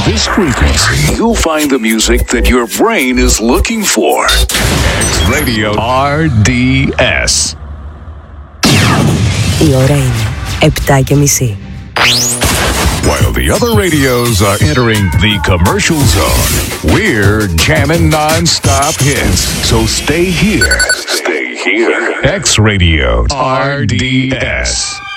this frequency, you'll find the music that your brain is looking for. X Radio RDS. Η ώρα είναι 7:30. While the other radios are entering the commercial zone, we're jamming non-stop hits. So stay here. Stay here. X Radio RDS.